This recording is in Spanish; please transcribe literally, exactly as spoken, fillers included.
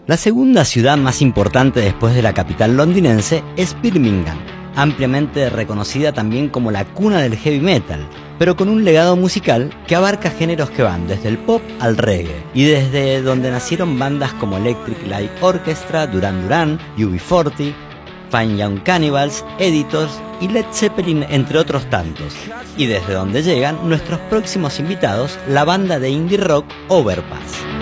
La segunda ciudad más importante después de la capital londinense es Birmingham, ampliamente reconocida también como la cuna del heavy metal, pero con un legado musical que abarca géneros que van desde el pop al reggae, y desde donde nacieron bandas como Electric Light Orchestra, Duran Duran, U B cuarenta, Fine Young Cannibals, Editors y Led Zeppelin, entre otros tantos, y desde donde llegan nuestros próximos invitados, la banda de indie rock Overpass.